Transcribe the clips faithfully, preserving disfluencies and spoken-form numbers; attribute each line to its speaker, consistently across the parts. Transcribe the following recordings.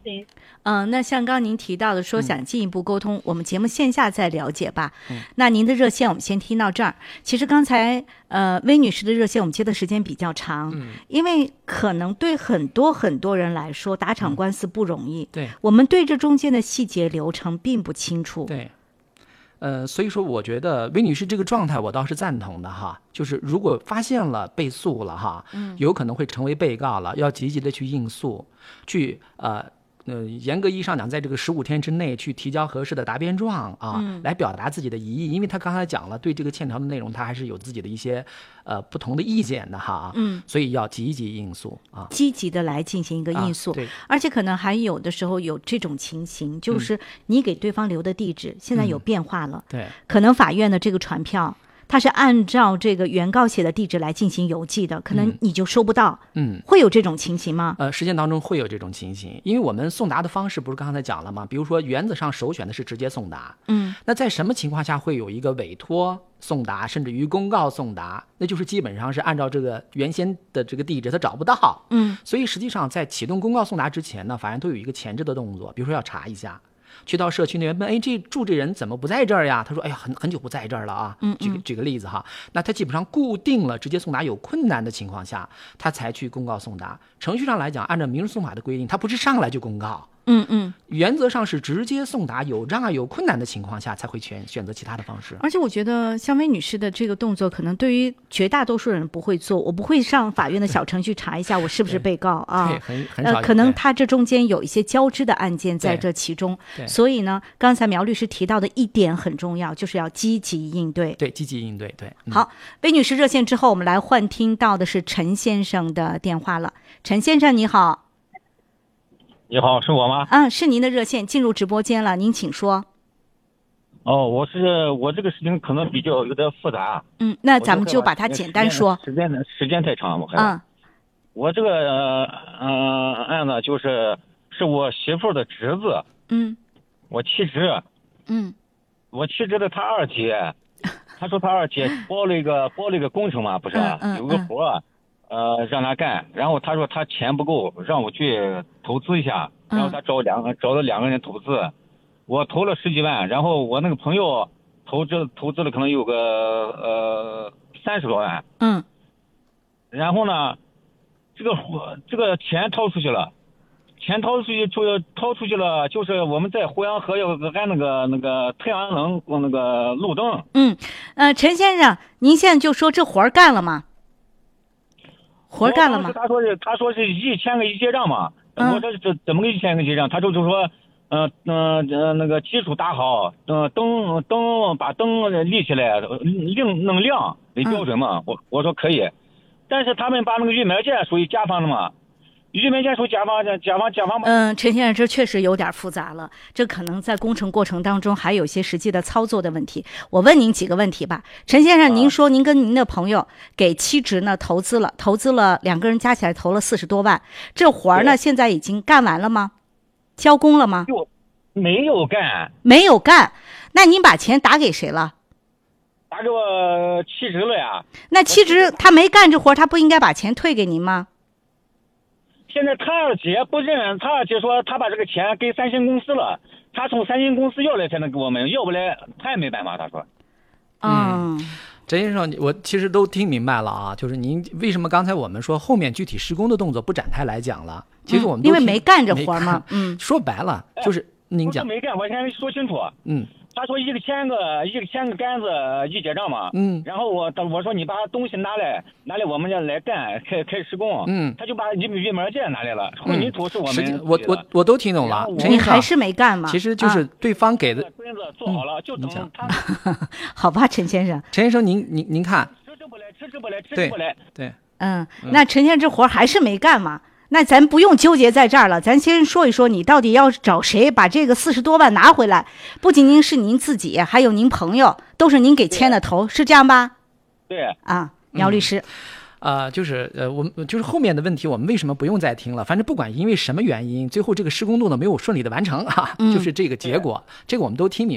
Speaker 1: 行。
Speaker 2: 嗯、呃，那像刚刚您提到的说想进一步沟通，嗯、我们节目线下再了解吧。
Speaker 3: 嗯，
Speaker 2: 那您的热线我们先听到这儿。其实刚才呃魏女士的热线我们接的时间比较长，
Speaker 3: 嗯，
Speaker 2: 因为可能对很多很多人来说打场官司不容易，
Speaker 3: 嗯、对，
Speaker 2: 我们对这中间的细节流程并不清楚。
Speaker 3: 对。呃，所以说我觉得魏女士这个状态我倒是赞同的哈，就是如果发现了被诉了哈，嗯，有可能会成为被告了，要积极的去应诉，去呃呃严格意义上讲，在这个十五天之内去提交合适的答辩状啊，嗯，来表达自己的疑义，因为他刚才讲了，对这个欠条的内容他还是有自己的一些呃不同的意见的哈，嗯，所以要积极应诉啊，
Speaker 2: 积极的来进行一个应诉，
Speaker 3: 啊，对，
Speaker 2: 而且可能还有的时候有这种情形，就是你给对方留的地址，嗯，现在有变化了，
Speaker 3: 嗯，对，
Speaker 2: 可能法院的这个传票它是按照这个原告写的地址来进行邮寄的，可能你就收不到，
Speaker 3: 嗯，
Speaker 2: 会有这种情形吗？
Speaker 3: 呃，实践当中会有这种情形，因为我们送达的方式不是刚才讲了吗？比如说原则上首选的是直接送达，
Speaker 2: 嗯，
Speaker 3: 那在什么情况下会有一个委托送达，甚至于公告送达？那就是基本上是按照这个原先的这个地址他找不到，
Speaker 2: 嗯，
Speaker 3: 所以实际上在启动公告送达之前呢，法院都有一个前置的动作，比如说要查一下。去到社区那边问，哎，这住这人怎么不在这儿呀？他说，哎呀，很很久不在这儿了啊。
Speaker 2: 嗯嗯
Speaker 3: 举个举个例子哈，那他基本上固定了直接送达有困难的情况下，他才去公告送达。程序上来讲，按照民事诉讼法的规定，他不是上来就公告。
Speaker 2: 嗯嗯，
Speaker 3: 原则上是直接送达，有障碍有困难的情况下才会选选择其他的方式。
Speaker 2: 而且我觉得像魏女士的这个动作可能对于绝大多数人不会做，我不会上法院的小程序查一下我是不是被告啊，
Speaker 3: 对，很很少，
Speaker 2: 呃，可能他这中间有一些交织的案件在这其中，所以呢刚才苗律师提到的一点很重要，就是要积极应对。
Speaker 3: 对，积极应对，对、
Speaker 2: 嗯、好，魏女士热线之后我们来换听到的是陈先生的电话了。陈先生你好。
Speaker 4: 你好，是我吗？
Speaker 2: 嗯，是您的热线进入直播间了，您请说。
Speaker 4: 哦，我是我这个事情可能比较有点复杂。
Speaker 2: 嗯，那咱们就把它简单说。
Speaker 4: 时间时间太长，我害怕。
Speaker 2: 嗯，
Speaker 4: 我这个呃呃案子就是是我媳妇的侄子。
Speaker 2: 嗯。
Speaker 4: 我妻侄。
Speaker 2: 嗯。
Speaker 4: 我妻侄的他二姐，他说他二姐包了一个包了一个工程嘛，不是、啊
Speaker 2: 嗯嗯、
Speaker 4: 有个活。呃，让他干，然后他说他钱不够，让我去投资一下，然后他找两个、嗯、找了两个人投资，我投了十几万，然后我那个朋友投资投资了可能有个呃三十多万，
Speaker 2: 嗯，
Speaker 4: 然后呢，这个这个钱掏出去了，钱掏出去就掏出去了，就是我们在胡杨河要安那个那个太阳能那个路灯。
Speaker 2: 嗯，呃，陈先生，您现在就说这活儿干了吗？活干了吗？
Speaker 4: 他说是他说是一千个一结账嘛，嗯、我说这怎么个一千个结账？他就就说，呃呃呃那个基础打好，呃灯灯把灯立起来，亮能亮为标准嘛。嗯、我我说可以，但是他们把那个预埋件属于甲方的嘛。预埋件属甲方，甲方甲方。
Speaker 2: 嗯，陈先生，这确实有点复杂了。这可能在工程过程当中还有一些实际的操作的问题。我问您几个问题吧，陈先生，您说您跟您的朋友给妻侄呢投资了，投资了两个人加起来投了四十多万，这活儿呢现在已经干完了吗？交工了吗？
Speaker 4: 没有干，
Speaker 2: 没有干。那您把钱打给谁了？
Speaker 4: 打给我妻侄了呀。
Speaker 2: 那妻侄他没干这活儿，他不应该把钱退给您吗？
Speaker 4: 现在他二姐不认，他二姐说他把这个钱给三星公司了，他从三星公司要来才能给我们，要不来他也没办法。他说，
Speaker 2: 嗯，
Speaker 3: 陈先生，我其实都听明白了啊，就是您为什么刚才我们说后面具体施工的动作不展开来讲了，其实我们都、
Speaker 2: 嗯、因为没干这活嘛，嗯，
Speaker 3: 说白了就是您讲、
Speaker 4: 哎、没干，我先说清楚，
Speaker 3: 嗯。
Speaker 4: 他说一个千个一个千个杆子一结账嘛，
Speaker 3: 嗯，
Speaker 4: 然后我我说你把东西拿来拿来我们这来干开开施工，
Speaker 3: 嗯，
Speaker 4: 他就把预预埋件拿来了，混凝土是我们
Speaker 3: 我我我都听懂了，
Speaker 2: 你还是没干嘛？
Speaker 3: 其实就是对方给的
Speaker 4: 墩子做好了，就等他。
Speaker 2: 好吧，陈先生，
Speaker 3: 陈先生您您您看，
Speaker 4: 迟迟不来，迟迟不来，迟迟不来，
Speaker 3: 对，
Speaker 2: 嗯，那陈先生这活还是没干嘛？那咱不用纠结在这儿了，咱先说一说你到底要找谁把这个四十多万拿回来？不仅仅是您自己，还有您朋友，都是您给牵的头，是这样吧？
Speaker 4: 对
Speaker 2: 啊，苗律师，
Speaker 3: 嗯、呃，就是呃，我们就是后面的问题，我们为什么不用再听了？反正不管因为什么原因，最后这个施工动作没有顺利的完成啊，
Speaker 2: 嗯、
Speaker 3: 就是这个结果，这个我们都听明白了。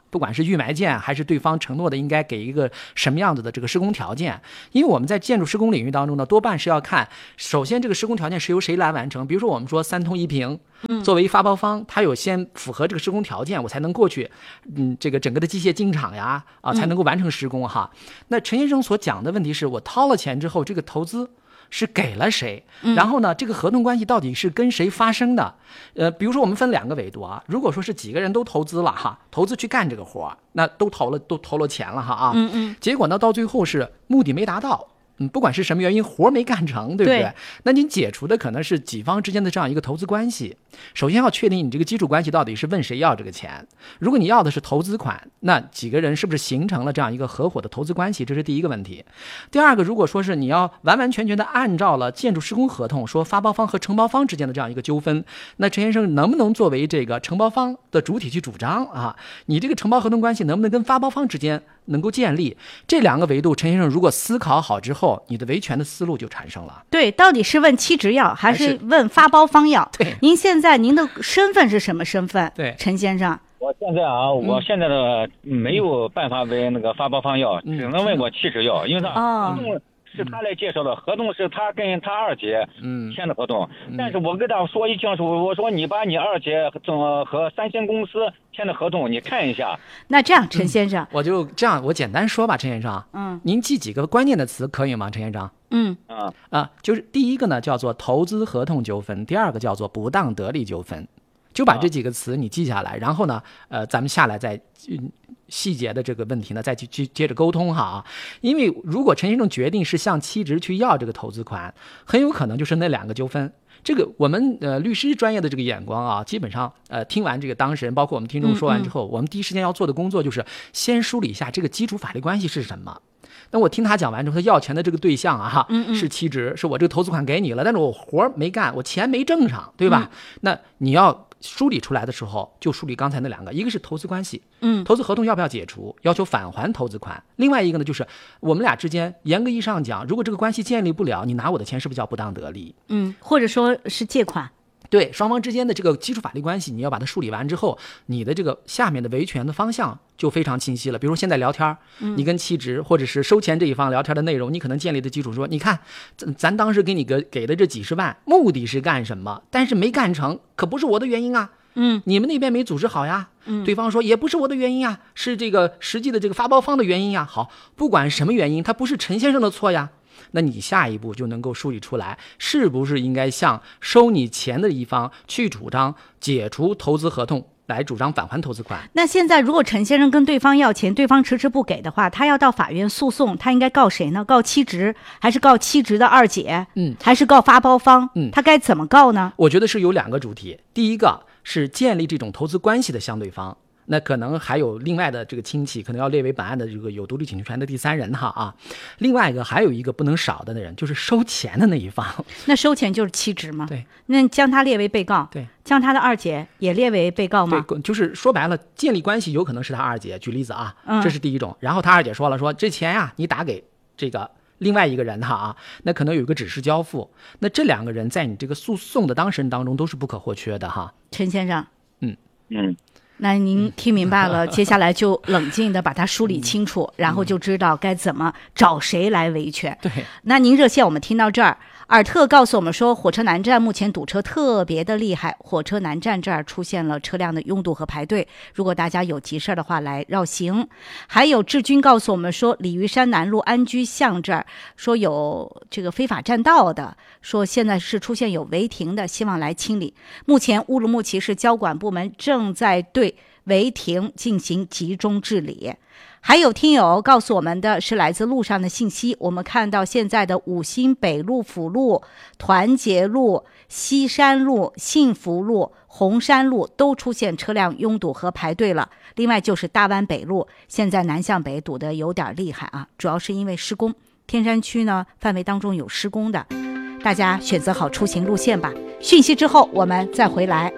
Speaker 3: 不管是预埋件还是对方承诺的应该给一个什么样子的这个施工条件。因为我们在建筑施工领域当中呢，多半是要看首先这个施工条件是由谁来完成。比如说我们说三通一平，作为发包方，他有先符合这个施工条件，我才能过去，嗯，这个整个的机械进场呀，啊，才能够完成施工哈。那陈先生所讲的问题是我掏了钱之后，这个投资是给了谁？然后呢，这个合同关系到底是跟谁发生的？呃，比如说我们分两个维度啊，如果说是几个人都投资了哈，投资去干这个活，那都投了都投了钱了哈啊，嗯嗯，结果呢到最后是目的没达到。嗯，不管是什么原因，活没干成，对不对？对，那您解除的可能是几方之间的这样一个投资关系。首先要确定你这个基础关系到底是问谁要这个钱。如果你要的是投资款，那几个人是不是形成了这样一个合伙的投资关系？这是第一个问题。第二个，如果说是你要完完全全的按照了建筑施工合同说发包方和承包方之间的这样一个纠纷，那陈先生能不能作为这个承包方的主体去主张啊？你这个承包合同关系能不能跟发包方之间能够建立？这两个维度，陈先生如果思考好之后，你的维权的思路就产生了。
Speaker 2: 对，到底是问期职要还是问发包方要？
Speaker 3: 对，
Speaker 2: 您现在您的身份是什么身份？
Speaker 3: 对，
Speaker 2: 陈先生。
Speaker 4: 我现在啊，我现在的没有办法为那个发包方要，只能问我期职要，因为啥？合同是他来介绍的，合同是他跟他二姐签的合同，但是我跟他说一清楚，我说你把你二姐和和三星公司签的合同你看一下。
Speaker 2: 那这样，陈先生，
Speaker 3: 嗯、我就这样，我简单说吧，陈先生，嗯，您记几个关键的词可以吗，陈先生？
Speaker 2: 嗯
Speaker 4: 啊
Speaker 3: 啊，就是第一个呢叫做投资合同纠纷，第二个叫做不当得利纠纷。就把这几个词你记下来，然后呢，呃，咱们下来再、嗯、细节的这个问题呢，再去去接着沟通哈。因为如果陈先生决定是向期职去要这个投资款，很有可能就是那两个纠纷。这个我们呃律师专业的这个眼光啊，基本上呃听完这个当事人，包括我们听众说完之后，嗯嗯我们第一时间要做的工作就是先梳理一下这个基础法律关系是什么。那我听他讲完之后，他要钱的这个对象啊，嗯嗯是期职，是我这个投资款给你了，但是我活没干，我钱没挣上，对吧？嗯、那你要梳理出来的时候，就梳理刚才那两个，一个是投资关系，嗯，投资合同要不要解除，要求返还投资款；另外一个呢，就是我们俩之间严格意义上讲，如果这个关系建立不了，你拿我的钱是不是叫不当得利？
Speaker 2: 嗯，或者说是借款。
Speaker 3: 对，双方之间的这个基础法律关系，你要把它梳理完之后，你的这个下面的维权的方向就非常清晰了。比如说现在聊天，你跟期职或者是收钱这一方聊天的内容，你可能建立的基础说，你看，咱咱当时给你个给的这几十万，目的是干什么？但是没干成，可不是我的原因啊。嗯，你们那边没组织好呀。嗯，对方说也不是我的原因啊，是这个实际的这个发包方的原因呀。好，不管什么原因，它不是陈先生的错呀。那你下一步就能够梳理出来，是不是应该向收你钱的一方去主张解除投资合同，来主张返还投资款？
Speaker 2: 那现在如果陈先生跟对方要钱，对方迟迟不给的话，他要到法院诉讼，他应该告谁呢？告期职，还是告期职的二姐？嗯，还是告发包方？嗯，他该怎么告呢？
Speaker 3: 我觉得是有两个主题，第一个是建立这种投资关系的相对方。那可能还有另外的这个亲戚，可能要列为本案的这个有独立请求权的第三人哈啊。另外一个还有一个不能少的人，就是收钱的那一方。
Speaker 2: 那收钱就是期职吗？
Speaker 3: 对。
Speaker 2: 那将他列为被告，
Speaker 3: 对，
Speaker 2: 将他的二姐也列为被告吗？
Speaker 3: 对，就是说白了，建立关系有可能是他二姐。举例子啊，嗯、这是第一种。然后他二姐说了，说这钱呀、啊，你打给这个另外一个人哈啊，那可能有一个指示交付。那这两个人在你这个诉讼的当事人当中都是不可或缺的哈。
Speaker 2: 陈先生，
Speaker 3: 嗯
Speaker 4: 嗯。
Speaker 2: 那您听明白了，接下来就冷静的把它梳理清楚，然后就知道该怎么找谁来维权。
Speaker 3: 对，
Speaker 2: 那您热线我们听到这儿，尔特告诉我们说，火车南站目前堵车特别的厉害，火车南站这儿出现了车辆的拥堵和排队，如果大家有急事的话来绕行。还有志军告诉我们说，鲤鱼山南路安居巷这儿说有这个非法占道的，说现在是出现有违停的，希望来清理。目前乌鲁木齐市交管部门正在对违停进行集中治理。还有听友告诉我们的是来自路上的信息，我们看到现在的五星北路、辅路、团结路、西山路、幸福路、红山路都出现车辆拥堵和排队了。另外就是大湾北路，现在南向北堵得有点厉害啊，主要是因为施工。天山区呢范围当中有施工的，大家选择好出行路线吧。讯息之后我们再回来。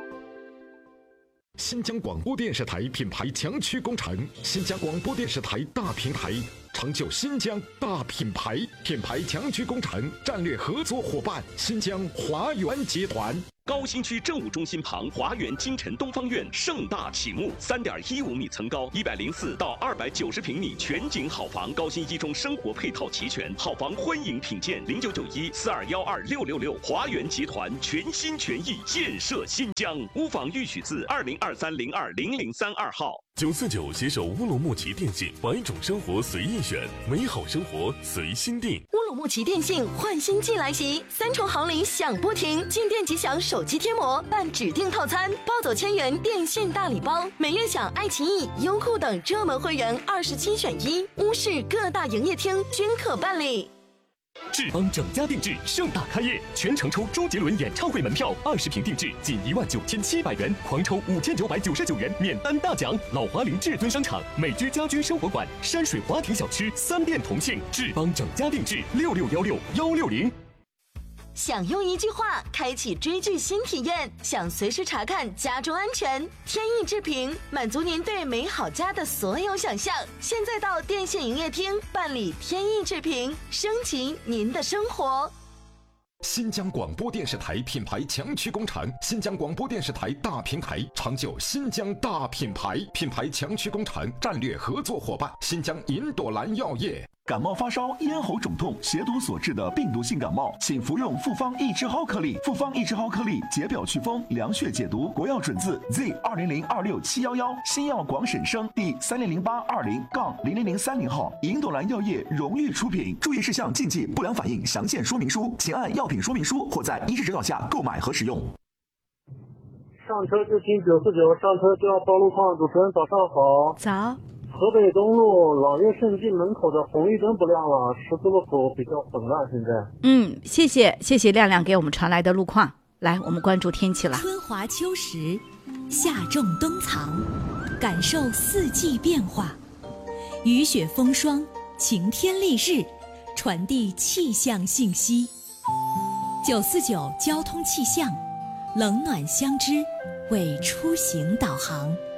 Speaker 1: 新疆广播电视台品牌强区工程，新疆广播电视台大平台，成就新疆大品牌。品牌强区工程战略合作伙伴新疆华源集团。
Speaker 5: 高新区政务中心旁华园金城东方院盛大启幕，三点一五米层高，一百零四到二百九十平米全景好房，高新一中生活配套齐全，好房欢迎品鉴，零九九一四二幺二六六六。华园集团全心全意建设新疆，屋房预许字二零二三零二零零三二号。
Speaker 6: 九四九携手乌鲁木齐电信，百种生活随意选，美好生活随心定。
Speaker 7: 乌鲁木齐电信换新季来袭，三重行礼响不停，进店即享手机贴膜，办指定套餐，抱走千元电信大礼包，每月享爱奇艺、优酷等热门会员二十七选一，乌市各大营业厅均可办理。
Speaker 8: 志邦整家定制盛大开业，全程抽周杰伦演唱会门票，二十平定制仅一万九千七百元，狂抽五千九百九十九元免单大奖。老华林至尊商场、美居家居生活馆、山水华庭小吃三店同庆，志邦整家定制六六幺六幺六零。
Speaker 7: 想用一句话开启追剧新体验，想随时查看家中安全，天意制评满足您对美好家的所有想象。现在到电信营业厅办理天意制评，升级您的生活。
Speaker 1: 新疆广播电视台品牌强驱工厂，新疆广播电视台大平台，长久新疆大品牌，品牌强驱工厂战略合作伙伴新疆银朵兰药业。
Speaker 9: 感冒发烧、咽喉肿痛、血毒所致的病毒性感冒，请服用复方益智蒿颗粒。复方益智蒿颗粒解表祛风、凉血解毒，国药准字 Z 二零零二六七幺幺，新药广审生第三零零八二零杠零零零三零号，银朵兰药业荣誉出品。注意事项、禁忌、不良反应详见说明书，请按药品说明书或在医师指导下购买和使用。
Speaker 10: 上车就听九四九，上车就要报路况。主持人早上好。
Speaker 2: 早。
Speaker 10: 河北东路老岳圣境门口的红绿灯不亮了，十字路口比较混乱。现在，
Speaker 2: 嗯，谢谢谢谢亮亮给我们传来的路况。来，我们关注天气了。
Speaker 11: 春华秋实，夏种冬藏，感受四季变化。雨雪风霜，晴天丽日，传递气象信息。九四九交通气象，冷暖相知，为出行导航。